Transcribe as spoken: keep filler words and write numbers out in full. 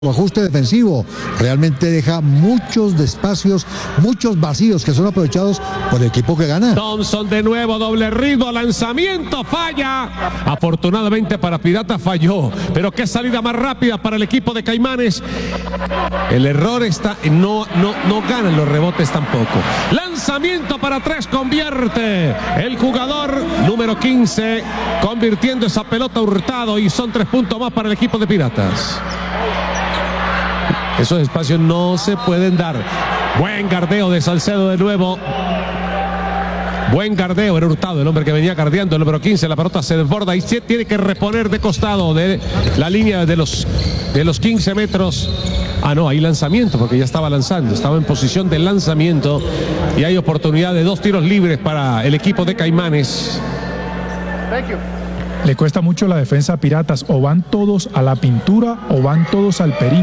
Ajuste defensivo realmente deja muchos espacios, muchos vacíos que son aprovechados por el equipo que gana. Thompson de nuevo, doble ritmo, lanzamiento, falla. Afortunadamente para Piratas falló, pero qué salida más rápida para el equipo de Caimanes. El error está, no, no, no ganan los rebotes tampoco. Lanzamiento para tres, convierte el jugador número quince, convirtiendo esa pelota Hurtado y son tres puntos más para el equipo de Piratas. Esos espacios no se pueden dar. Buen gardeo de Salcedo de nuevo. Buen gardeo, era Hurtado, el hombre que venía gardeando, el número quince, la pelota se desborda y se tiene que reponer de costado de la línea de los, de los quince metros. Ah, no, hay lanzamiento porque ya estaba lanzando, estaba en posición de lanzamiento y hay oportunidad de dos tiros libres para el equipo de Caimanes. Thank you. Le cuesta mucho la defensa a Piratas, o van todos a la pintura o van todos al perímetro.